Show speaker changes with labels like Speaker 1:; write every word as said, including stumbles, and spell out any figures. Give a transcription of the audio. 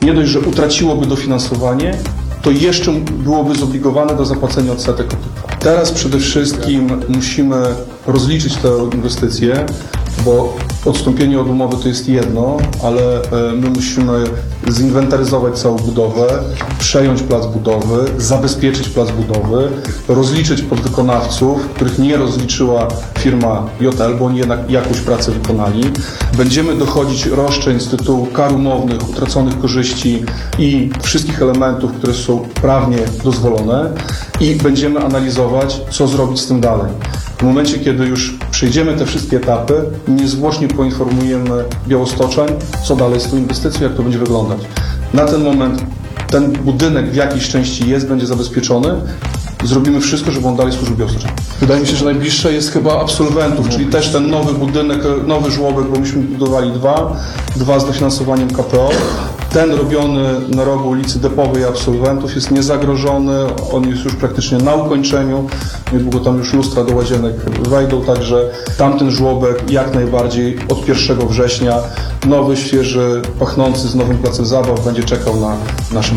Speaker 1: nie dość, że utraciłoby dofinansowanie, to jeszcze byłoby zobligowane do zapłacenia odsetek od tych. Teraz przede wszystkim musimy rozliczyć tę inwestycję, bo odstąpienie od umowy to jest jedno, ale my musimy zinwentaryzować całą budowę, przejąć plac budowy, zabezpieczyć plac budowy, rozliczyć podwykonawców, których nie rozliczyła firma J L, bo oni jednak jakąś pracę wykonali. Będziemy dochodzić roszczeń z tytułu kar umownych, utraconych korzyści i wszystkich elementów, które są prawnie dozwolone i będziemy analizować, co zrobić z tym dalej. W momencie, kiedy już przejdziemy te wszystkie etapy, niezwłocznie poinformujemy białostoczeń, co dalej z tą inwestycją, jak to będzie wyglądać. Na ten moment ten budynek w jakiejś części jest, będzie zabezpieczony. Zrobimy wszystko, żeby on dalej służył białostoczeń. Wydaje mi się, że najbliższe jest chyba absolwentów, czyli też ten nowy budynek, nowy żłobek, bo myśmy budowali dwa, dwa z dofinansowaniem K P O. Ten robiony na rogu ulicy Depowej Absolwentów jest niezagrożony, on jest już praktycznie na ukończeniu, niedługo tam już lustra do łazienek wejdą, także tamten żłobek jak najbardziej od pierwszego września, nowy, świeży, pachnący z nowym placem zabaw będzie czekał na naszym